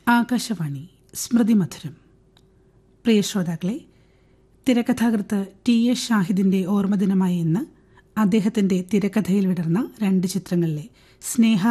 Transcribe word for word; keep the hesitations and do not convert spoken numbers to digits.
ആകാശവാണി സ്മൃതി മധുരം. പ്രിയ ശ്രോതാക്കളെ, തിരക്കഥാകൃത്ത് ടി എസ് ഷാഹിദിന്റെ ഓർമ്മദിനമായ ഇന്ന് അദ്ദേഹത്തിന്റെ തിരക്കഥയിൽ വിടർന്ന രണ്ട് ചിത്രങ്ങളിലെ സ്നേഹ